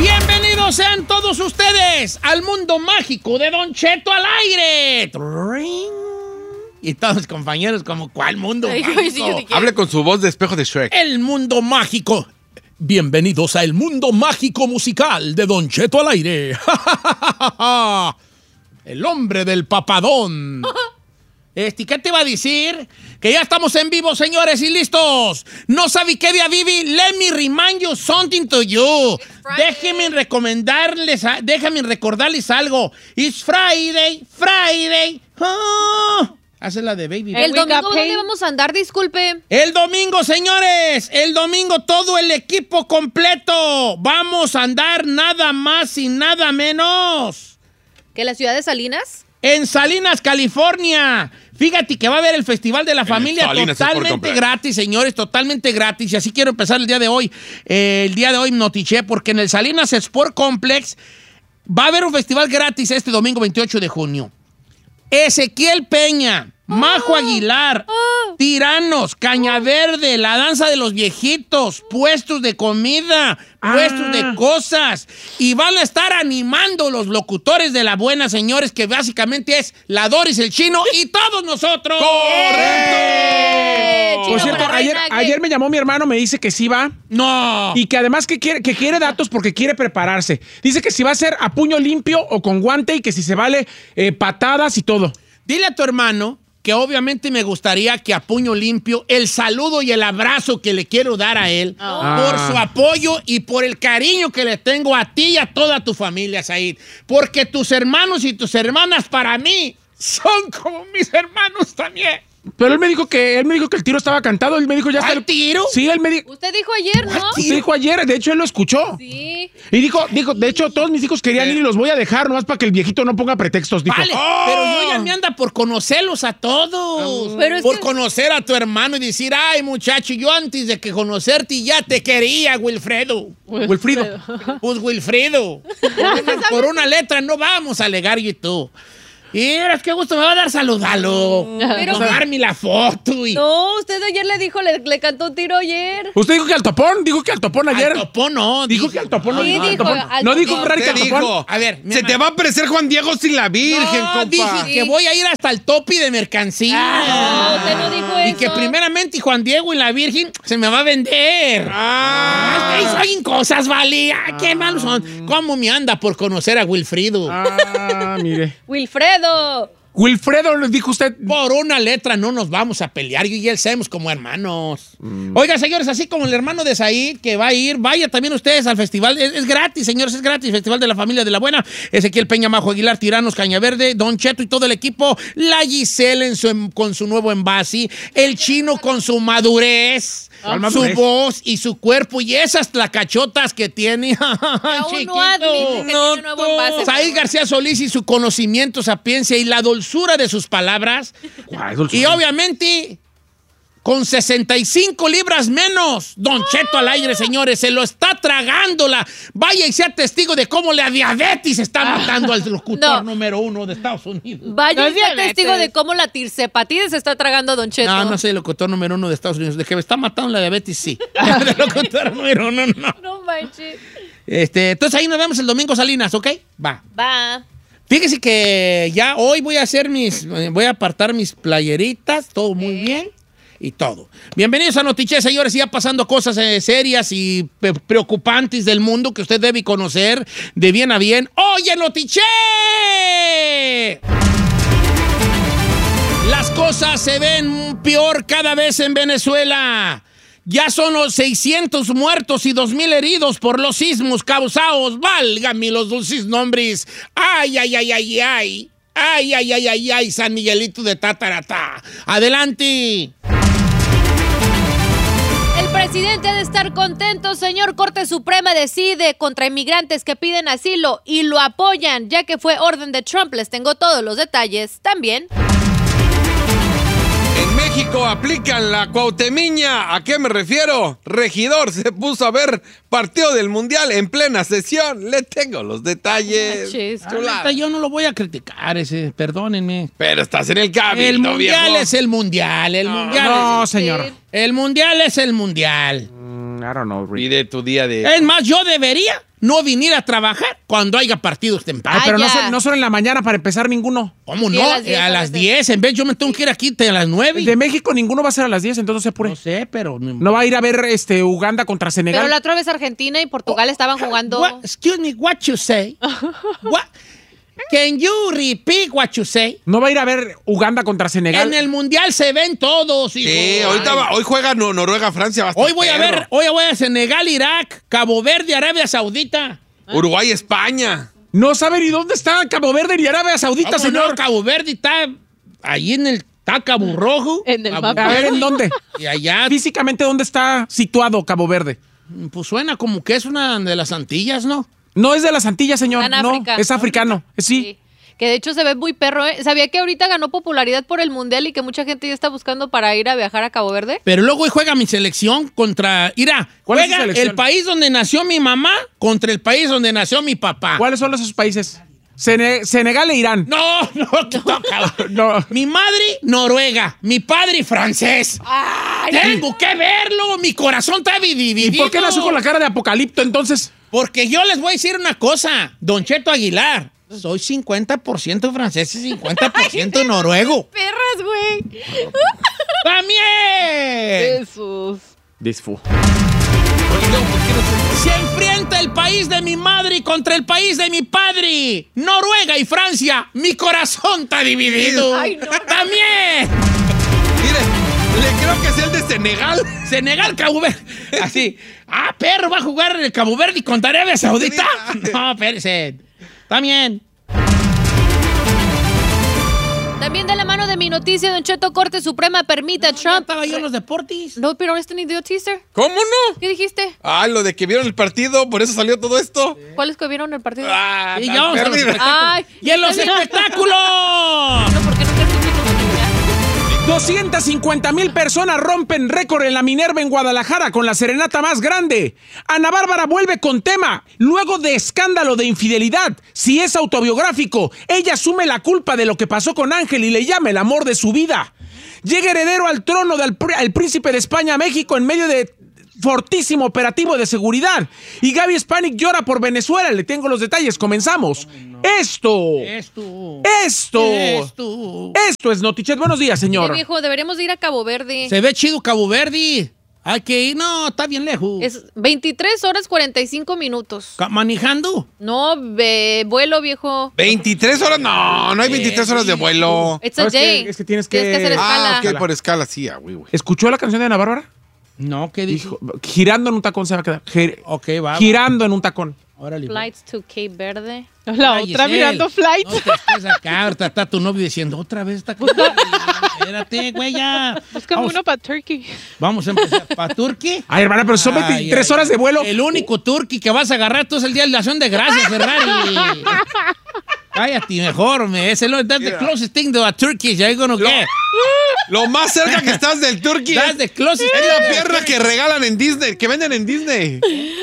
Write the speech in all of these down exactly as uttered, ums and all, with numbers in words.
Bienvenidos sean todos ustedes al mundo mágico de Don Cheto al aire. Y todos los compañeros como, ¿cuál mundo Ay, mágico? sí, Hable con su voz de espejo de Shrek. El mundo mágico. Bienvenidos al mundo mágico musical de Don Cheto al aire. El hombre del papadón. Este, ¿qué te iba a decir? Que ya estamos en vivo, señores, y listos. ¿No sabe qué día viví? Let me remind you something to you. Déjenme recomendarles, déjenme recordarles algo. It's Friday, Friday. Oh. Hace la de Baby. El domingo, ¿dónde vamos a andar? Disculpe. El domingo, señores. El domingo todo el equipo completo. Vamos a andar nada más y nada menos. ¿Que la ciudad de Salinas? En Salinas, California. Fíjate que va a haber el Festival de la En Familia Salinas totalmente gratis, señores, totalmente gratis. Y así quiero empezar el día de hoy. Eh, el día de hoy notiché, porque en el Salinas Sport Complex va a haber un festival gratis este domingo veintiocho de junio. Ezequiel Peña, oh, Majo Aguilar, oh, Tiranos, Caña Verde, La Danza de los Viejitos, puestos de comida, ah, puestos de cosas. Y van a estar animando los locutores de La Buena, señores, que básicamente es la Doris, el Chino y todos nosotros. ¡Correcto! ¡Eh! Por cierto, ayer, ayer me llamó mi hermano, me dice que sí va. No. Y que además que quiere, que quiere datos porque quiere prepararse. Dice que si va a ser a puño limpio o con guante y que si se vale eh, patadas y todo. Dile a tu hermano que obviamente me gustaría que a puño limpio el saludo y el abrazo que le quiero dar a él, Ah. por su apoyo y por el cariño que le tengo a ti y a toda tu familia, Said. Porque tus hermanos y tus hermanas para mí son como mis hermanos también. Pero él me dijo que él me dijo que el tiro estaba cantado. Él me dijo ya está. ¿Al tiro? Sí, él me dijo. Usted dijo ayer, ¿no? Usted dijo ayer, de hecho él lo escuchó. Sí. Y dijo, dijo, de hecho todos mis hijos querían ir y los voy a dejar nomás para que el viejito no ponga pretextos. Dijo. Vale, ¡Oh! pero yo ya me anda por conocerlos a todos. Pero es por que- conocer a tu hermano y decir, ay, muchacho, yo antes de que conocerte ya te quería, Wilfredo. Wilfrido. Pues Wilfredo. Por una, por una letra no vamos a alegar yo y tú. Y eras qué gusto me va a dar saludarlo. Pero- Tomarme la foto y. No, usted ayer le dijo, le, le cantó un tiro ayer. Usted dijo que al topón, dijo que al topón ayer. Al topón no. Dijo dije- que al topón no Sí, dijo. al dijo, topón. al No dijo topón. Ferrari que al Usted topón. dijo, A ver, mi se hermano. te va a aparecer Juan Diego sin la Virgen, No, compa. dije que voy a ir hasta el topi de mercancía. Ah, usted no dijo y eso. que primeramente Juan Diego y la Virgen se me va a vender. Ah. Ahí salen cosas, vale. Ah, qué malos son. ¿Cómo me anda por conocer a Wilfrido? Ah, mire. Wilfredo. Wilfredo, le dijo usted. Por una letra no nos vamos a pelear. Yo y él somos como hermanos. Mm. Oiga, señores, así como el hermano de Said que va a ir, vaya también ustedes al festival. Es, es gratis, señores, es gratis. Festival de la Familia de la Buena. Ezequiel Peña, Majo Aguilar, Tiranos, Caña Verde, Don Cheto y todo el equipo. La Giselle en su, con su nuevo envase. El Chino con su madurez. ¿Cuál Su madurez? voz y su cuerpo y esas tlacachotas que tiene. Aún no admite que tiene un nuevo envase. Said García Solís y su conocimiento, sapiencia y la dulzura de sus palabras. Ay, dulce. Y obviamente, con sesenta y cinco libras menos, Don Cheto al aire, señores, se lo está tragando la... Vaya y sea testigo de cómo la diabetes está matando al locutor No. número uno de Estados Unidos. Vaya No y es sea diabetes. testigo de cómo la tircepatide se está tragando a Don Cheto. No, no soy el locutor número uno de Estados Unidos. De que me está matando la diabetes, sí. El locutor número uno, no. No manches. Este, entonces ahí nos vemos el domingo, Salinas, ¿ok? Va. Va. Fíjese que ya hoy voy a hacer mis, voy a apartar mis playeritas, todo muy bien y todo. Bienvenidos a Notiche, señores, ya pasando cosas eh, serias y pe- preocupantes del mundo que usted debe conocer de bien a bien. ¡Oye, Notiche! Las cosas se ven peor cada vez en Venezuela. Ya son los seiscientos muertos y dos mil heridos por los sismos causados. Válgame los dulces nombres. Ay, ay, ay, ay, ay. Ay, ay, ay, ay, ay, San Miguelito de Tataratá. Adelante. El presidente ha de estar contento, señor. Corte Suprema decide contra inmigrantes que piden asilo y lo apoyan, ya que fue orden de Trump. Les tengo todos los detalles también. En México aplican la cuautemiña. ¿A qué me refiero? Regidor se puso a ver partido del Mundial en plena sesión. Le tengo los detalles. Manches. Chulada. Ahorita yo no lo voy a criticar, ese, perdónenme. Pero estás en el cabildo, El mundial viejo. es el mundial. El mundial No, es señor. el mundial es el mundial. Mm, I don't know, Rick. Pide tu día de... Es más, yo debería no venir a trabajar cuando haya partidos temprano. Ah, pero no ya. son, no son en la mañana para empezar ninguno. ¿Cómo Sí, no? a las diez, a a las veces. diez. En vez yo me tengo que ir aquí a las nueve. De México ninguno va a ser a las diez, entonces se apure. No sé, pero... No va a ir a ver este, Uganda contra Senegal. Pero la otra vez Argentina y Portugal estaban jugando. What, excuse me, what you say? What? Can you repeat what you say? No va a ir a ver Uganda contra Senegal. En el Mundial se ven todos. hijo. Sí, ahorita va- hoy juega no- Noruega, Francia. Va a estar Hoy voy a perro. ver, hoy voy a Senegal, Irak, Cabo Verde, Arabia Saudita. Uruguay, España. No sabe ni dónde está Cabo Verde ni Arabia Saudita, ¿Cómo señor. no? Cabo Verde está ahí en el está Cabo Rojo. En el Cabo mapa. A ver, Verde, ¿en dónde? Y allá, Físicamente, ¿dónde está situado Cabo Verde? pues suena como que es una de las Antillas, ¿no? No es de las Antillas, señor. Está en no, África. es africano. Sí. Sí. Que de hecho se ve muy perro, ¿eh? ¿Sabía que ahorita ganó popularidad por el Mundial y que mucha gente ya está buscando para ir a viajar a Cabo Verde? Pero luego hoy juega mi selección contra... Mira, ¿Cuál es su juega selección? el país donde nació mi mamá contra el país donde nació mi papá. ¿Cuáles son esos países? Sene- Senegal e Irán. No, no, no, cabrón. No. Mi madre, Noruega. Mi padre, francés. Tengo que verlo. Mi corazón está dividido. ¿Y por qué nació con la cara de apocalipto entonces? Porque yo les voy a decir una cosa, Don Cheto Aguilar. Soy cincuenta por ciento francés y cincuenta por ciento noruego. ¡Perras, güey! ¡También! Jesús. Disfu. Se enfrenta el país de mi madre contra el país de mi padre. Noruega y Francia. Mi corazón está dividido. Ay, no. ¡También! Mire, le creo que es el de Senegal. Senegal, Cabo Verde. Así. Ah, perro, va a jugar el Cabo Verde contra Arabia Saudita. No, espérese. También. También de la mano de mi noticia, Don Cheto, Corte Suprema permite a Trump... Estaba yo en los deportes. No, pero este ni dio teaser. ¿Cómo no? ¿Qué dijiste? Ah, lo de que vieron el partido, por eso salió todo esto. ¿Cuáles que vieron el partido? Ah, Y tan ya vamos a los perdida. espectáculos. Ay. ¡Y en los espectáculos! No, porque nunca escuché tu noticia. doscientas cincuenta mil personas rompen récord en la Minerva en Guadalajara con la serenata más grande. Ana Bárbara vuelve con tema. Luego de escándalo de infidelidad, si es autobiográfico, ella asume la culpa de lo que pasó con Ángel y le llama el amor de su vida. Llega heredero al trono del pr- el príncipe de España a México en medio de fortísimo operativo de seguridad. Y Gaby Spanik llora por Venezuela. Le tengo los detalles. Comenzamos. Esto. Esto. Esto. Esto. Esto es Notichet. Buenos días, Sí, señor. viejo, deberíamos de ir a Cabo Verde. Se ve chido Cabo Verde. Hay que ir. No, está bien lejos. Es veintitrés horas cuarenta y cinco minutos. Ca- ¿Manejando? No, ve- vuelo, viejo. ¿veintitrés horas? No, no hay veintitrés horas de vuelo. It's a No, es que- day. es que tienes que- hacer escala. Ah, ok, por escala, sí, ah, güey, güey. ¿Escuchó la canción de Ana Bárbara? No, ¿qué dijo? Dijo, girando en un tacón se va a quedar. Gir- Ok, va. girando en un tacón. Órale. Flights to Cape Verde. La Ay, otra Giselle, mirando flight. No te estés acá, ahorita está tu novio diciendo otra vez está aquí. Espérate, güey, ya. Buscame Vamos, uno para Turkey. vamos a empezar. ¿Para Turquía? Ay, hermana, pero son Ay, veintitrés ay, horas de vuelo. El único turqui que vas a agarrar tú es el día de la acción de gracias, Ferrari. Cállate mejor, me. Es el that's the closest thing to a turkey you're gonna get. Lo más cerca que estás del Turkey That's the closest es thing la to a pierna turkey. que regalan en Disney, que venden en Disney.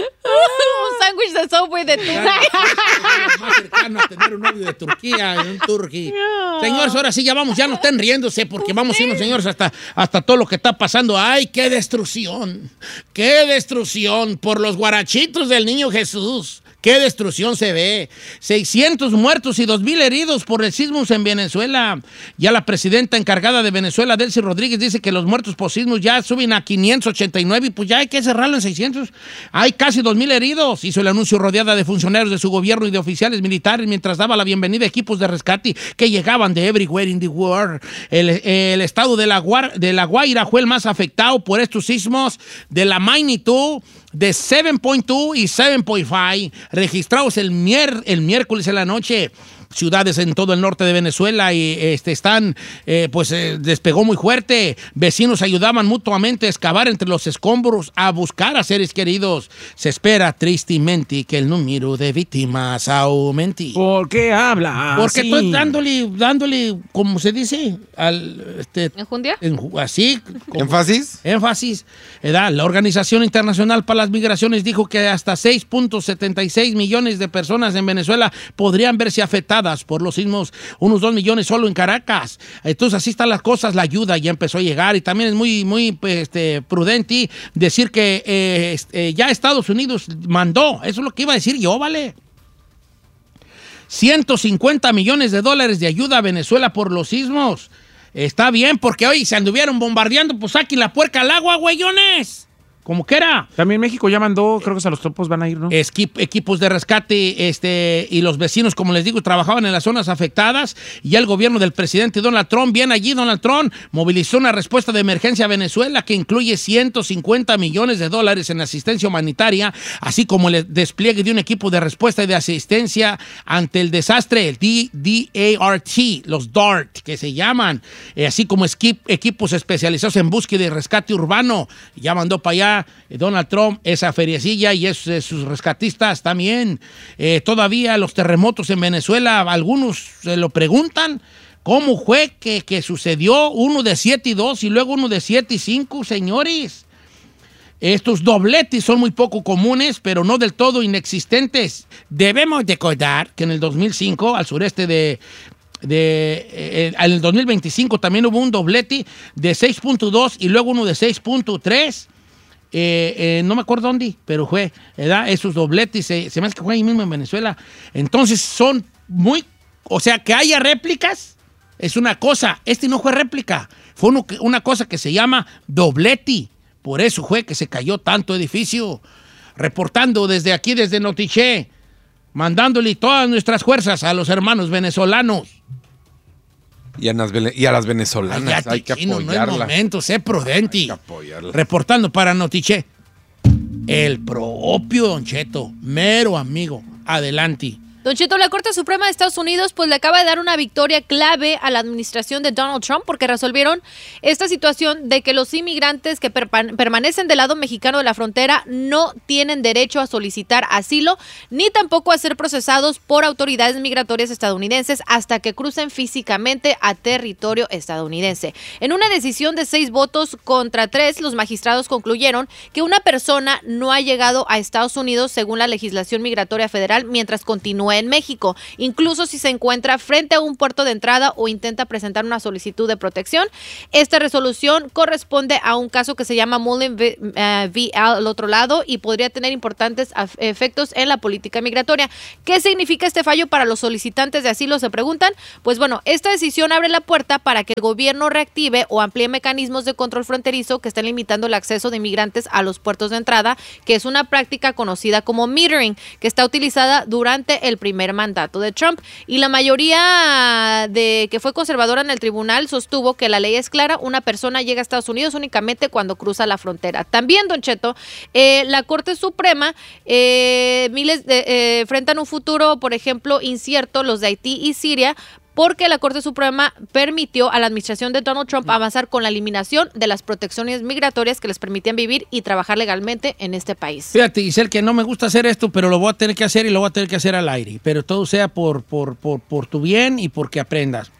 Un sándwich de Subway de tu. Más cercano a tener un novio de Turquía, un turqui. Señores, ahora sí ya vamos, ya no estén riéndose porque vamos a irnos, señores, hasta, hasta todo lo que está pasando. ¡Ay, qué destrucción! ¡Qué destrucción por los guarachitos del niño Jesús! ¡Qué destrucción se ve! seiscientos muertos y dos mil heridos por el sismos en Venezuela. Ya la presidenta encargada de Venezuela, Delcy Rodríguez, dice que los muertos por sismos ya suben a quinientos ochenta y nueve y pues ya hay que cerrarlo en seiscientos. Hay casi dos mil heridos. Hizo el anuncio rodeada de funcionarios de su gobierno y de oficiales militares mientras daba la bienvenida a equipos de rescate que llegaban de everywhere in the world. El, el estado de la, Guar- de la Guaira fue el más afectado por estos sismos de la magnitud de siete punto dos y siete punto cinco registrados el, mier- el miércoles en la noche. Ciudades en todo el norte de Venezuela y este, están, eh, pues eh, despegó muy fuerte. Vecinos ayudaban mutuamente a excavar entre los escombros, a buscar a seres queridos. Se espera tristemente que el número de víctimas aumente. ¿Por qué habla? Porque así? estoy dándole, dándole, como se dice, al, este, ¿Enjundia? en- así, como- ¿Énfasis? énfasis. Edad. La Organización Internacional para las Migraciones dijo que hasta seis punto setenta y seis millones de personas en Venezuela podrían verse afectadas afectadas por los sismos, unos dos millones solo en Caracas. Entonces así están las cosas, la ayuda ya empezó a llegar y también es muy, muy pues, este, prudente decir que eh, este, ya Estados Unidos mandó, eso es lo que iba a decir yo, ¿vale? ciento cincuenta millones de dólares de ayuda a Venezuela por los sismos. Está bien, porque hoy se anduvieron bombardeando, pues saquen la puerca al agua, güeyones. Como que era. También México ya mandó, creo que a los topos van a ir, ¿no? Esquip, equipos de rescate este, y los vecinos, como les digo, trabajaban en las zonas afectadas y ya el gobierno del presidente Donald Trump, bien allí Donald Trump, movilizó una respuesta de emergencia a Venezuela que incluye ciento cincuenta millones de dólares en asistencia humanitaria, así como el despliegue de un equipo de respuesta y de asistencia ante el desastre, el D A R T, los D A R T, que se llaman, eh, así como esquip, equipos especializados en búsqueda y rescate urbano. Ya mandó para allá Donald Trump esa feriecilla y es, es, sus rescatistas también. Eh, todavía los terremotos en Venezuela, algunos se lo preguntan, ¿cómo fue que, que sucedió uno de siete y dos y luego uno de siete y cinco, señores? Estos dobletes son muy poco comunes, pero no del todo inexistentes. Debemos recordar que en el dos mil cinco, al sureste de... De, eh, en el dos mil veinticinco también hubo un doblete de seis punto dos y luego uno de seis punto tres. Eh, eh, no me acuerdo dónde, pero fue, ¿verdad? Esos dobletes, se, se me hace que fue ahí mismo en Venezuela. Entonces son muy, o sea, que haya réplicas es una cosa. Este no fue réplica, fue uno, una cosa que se llama doblete. Por eso fue que se cayó tanto edificio. Reportando desde aquí, desde Notiché, mandándole todas nuestras fuerzas a los hermanos venezolanos. Y a, las, y a las venezolanas. Ay, hay que chino, apoyarlas. No es momento, sé prudente. Hay que apoyarlas. Reportando para Notiché, el propio Don Cheto, mero amigo. Adelante. Don Cheto, la Corte Suprema de Estados Unidos pues le acaba de dar una victoria clave a la administración de Donald Trump porque resolvieron esta situación de que los inmigrantes que perpa- permanecen del lado mexicano de la frontera no tienen derecho a solicitar asilo ni tampoco a ser procesados por autoridades migratorias estadounidenses hasta que crucen físicamente a territorio estadounidense. En una decisión de seis votos contra tres, los magistrados concluyeron que una persona no ha llegado a Estados Unidos según la legislación migratoria federal mientras continúa en México, incluso si se encuentra frente a un puerto de entrada o intenta presentar una solicitud de protección. Esta resolución corresponde a un caso que se llama Mullen v. Uh, al otro lado y podría tener importantes efectos en la política migratoria. ¿Qué significa este fallo para los solicitantes de asilo? Se preguntan. Pues bueno, esta decisión abre la puerta para que el gobierno reactive o amplíe mecanismos de control fronterizo que están limitando el acceso de inmigrantes a los puertos de entrada, que es una práctica conocida como metering, que está utilizada durante el primer mandato de Trump. Y la mayoría de que fue conservadora en el tribunal sostuvo que la ley es clara, una persona llega a Estados Unidos únicamente cuando cruza la frontera. También, Don Cheto, eh, la Corte Suprema eh, miles de, eh, enfrentan un futuro, por ejemplo, incierto, los de Haití y Siria, porque la Corte Suprema permitió a la administración de Donald Trump avanzar con la eliminación de las protecciones migratorias que les permitían vivir y trabajar legalmente en este país. Fíjate, Giselle, que no me gusta hacer esto, pero lo voy a tener que hacer y lo voy a tener que hacer al aire. Pero todo sea por, por, por, por tu bien y porque aprendas.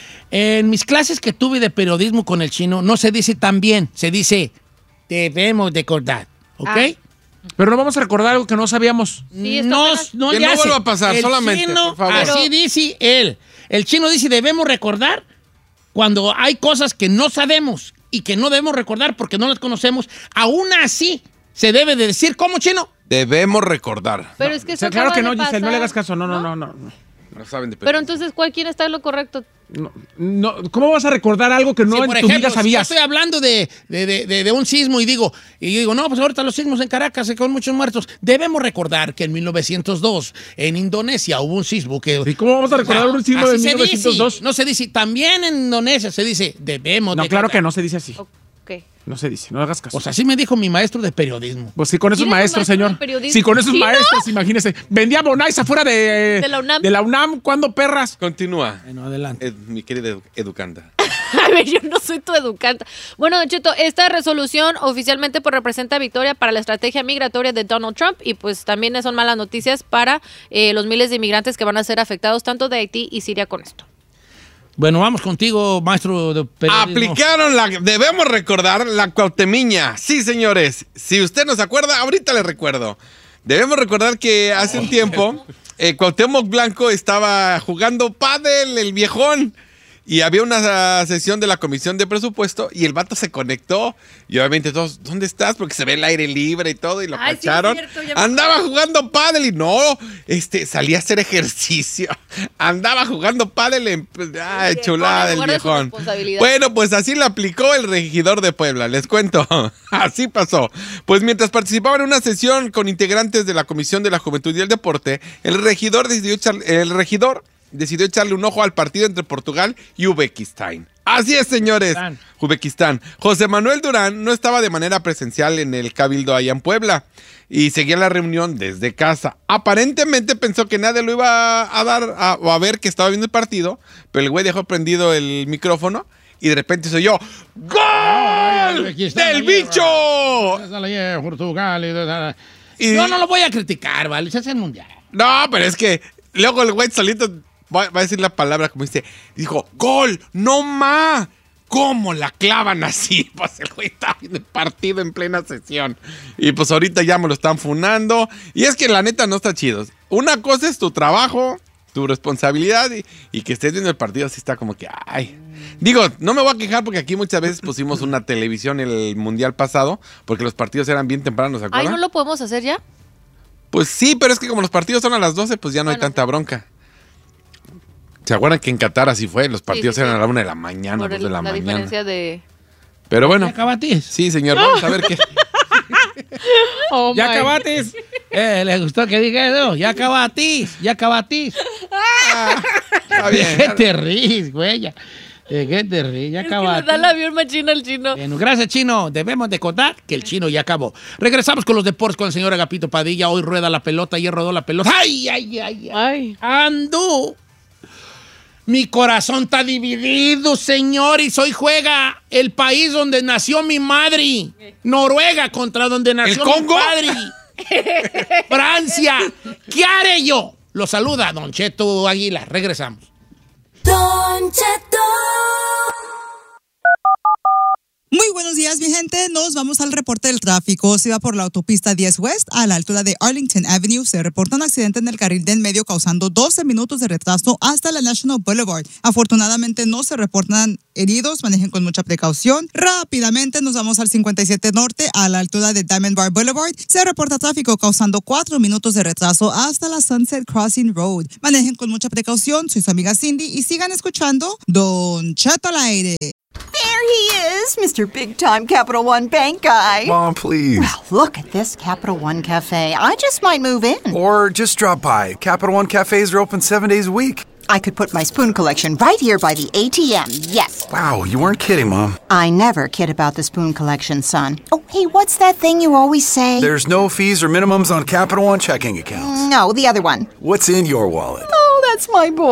En mis clases que tuve de periodismo con el chino, no se dice tan bien, se dice debemos recordar, ¿ok? Ah. Pero no vamos a recordar algo que no sabíamos. Sí, no, no, que ya no vuelva sé. a pasar, el solamente, chino, por favor. Así dice él. El chino dice, debemos recordar cuando hay cosas que no sabemos y que no debemos recordar porque no las conocemos. Aún así, se debe de decir, ¿cómo, chino? Debemos recordar. Pero no, es que o sea, eso claro que no, Giselle, no le hagas caso. No, no, no, no. no. No saben de Pero entonces, ¿cuál quién está en lo correcto? No, no, ¿cómo vas a recordar algo que no sí, en por tu ejemplo, vida sabías? Si yo estoy hablando de, de, de, de, de un sismo y digo, y digo, no, pues ahorita los sismos en Caracas se con muchos muertos. Debemos recordar que en mil novecientos dos en Indonesia hubo un sismo que... ¿Y cómo vamos a recordar un sismo de mil novecientos dos? Dice, no se dice, también en Indonesia se dice, debemos No, recordar. claro que no se dice así. Okay. No se dice, no hagas caso. Pues así me dijo mi maestro de periodismo. Pues sí, con esos maestros, señor. Sí, con esos ¿Sí, maestros, no? Imagínese. Vendía bonais afuera de, de la UNAM. De la UNAM, ¿cuándo, perras? Continúa. Bueno, adelante. Ed, mi querida edu educanda. A ver, yo no soy tu educanda. Bueno, Don Cheto, esta resolución oficialmente pues representa victoria para la estrategia migratoria de Donald Trump y pues también son malas noticias para eh, los miles de inmigrantes que van a ser afectados tanto de Haití y Siria con esto. Bueno, vamos contigo, maestro de periodismo. Aplicaron la... Debemos recordar la cuauhtemiña. Sí, señores. Si usted no se acuerda, ahorita le recuerdo. Debemos recordar que hace un tiempo eh, Cuauhtémoc Blanco estaba jugando pádel, el viejón. Y había una sesión de la Comisión de Presupuesto y el vato se conectó. Y obviamente todos, ¿dónde estás? Porque se ve el aire libre y todo y lo Ay, cacharon. sí, es cierto, ya me Andaba acuerdo. jugando pádel y no, este, salía a hacer ejercicio. Andaba jugando pádel en... Ay, Bien, chulada pone en del lugar de su viejón. responsabilidad. Bueno, pues así lo aplicó el regidor de Puebla, les cuento. Así pasó. Pues mientras participaba en una sesión con integrantes de la Comisión de la Juventud y el Deporte, el regidor decidió echar, el regidor decidió echarle un ojo al partido entre Portugal y Uzbekistán. Así es, señores. Uzbekistán. Uzbekistán. José Manuel Durán no estaba de manera presencial en el Cabildo allá en Puebla y seguía la reunión desde casa. Aparentemente pensó que nadie lo iba a dar a, o a ver que estaba viendo el partido, pero el güey dejó prendido el micrófono y de repente soy yo. ¡Gol! ¡Del bicho! Y- Yo no lo voy a criticar, ¿vale? Se hace el mundial. No, pero es que luego el güey solito va, va a decir la palabra como dice, dijo, gol, no ma. ¿Cómo la clavan así? Pues el güey está viendo el partido en plena sesión. Y pues ahorita ya me lo están funando. Y es que la neta no está chido. Una cosa es tu trabajo, tu responsabilidad y, y que estés viendo el partido así está como que, ay. Digo, no me voy a quejar porque aquí muchas veces pusimos una televisión el mundial pasado porque los partidos eran bien tempranos, ¿se Ay, acuerdan? ¿no lo podemos hacer ya? Pues sí, pero es que como los partidos son a las doce, pues ya no hay Bueno, tanta bronca. ¿Se acuerdan que en Qatar así fue? Los partidos sí, sí. eran a la una de la mañana, Por dos el- de la, la mañana. diferencia de... Pero bueno, ¿Ya acabaste? sí, señor, vamos a ver qué. Oh, ¿Ya my. acabaste? Eh, ¿le gustó que diga eso? ¿Ya acabaste? ¿Ya acabaste? Está ¿De qué bien. te ríes, güey? Ya- ¿De qué te ríes? ¿Ya Es que le acabaste? da el avión machina al chino. Bueno, gracias, Chino. Debemos de contar que el Chino ya acabó. Regresamos con los deportes con el señor Agapito Padilla. Hoy rueda la pelota, ayer rodó la pelota. ¡Ay, ay, ay! ay. Ay. ¡Ando! Mi corazón está dividido, señores. Hoy juega el país donde nació mi madre. Noruega contra donde nació mi Congo? padre. Francia. ¿Qué haré yo? Lo saluda Don Cheto Aguilar. Regresamos. Don Cheto. Muy buenos días, mi gente. Nos vamos al reporte del tráfico. Se va por la autopista diez West a la altura de Arlington Avenue. Se reporta un accidente en el carril de en medio causando doce minutos de retraso hasta la National Boulevard. Afortunadamente no se reportan heridos. Manejen con mucha precaución. Rápidamente nos vamos al cincuenta y siete Norte a la altura de Diamond Bar Boulevard. Se reporta tráfico causando cuatro minutos de retraso hasta la Sunset Crossing Road. Manejen con mucha precaución. Soy su amiga Cindy y sigan escuchando Don Cheto al aire. There he is, Mister Big Time Capital One Bank guy. Mom, please. Well, look at this Capital One Cafe. I just might move in. Or just drop by. Capital One cafes are open seven days a week. I could put my spoon collection right here by the A T M, yes. Wow, you weren't kidding, Mom. I never kid about the spoon collection, son. Oh, hey, what's that thing you always say? There's no fees or minimums on Capital One checking accounts. No, the other one. What's in your wallet? Oh, that's my boy.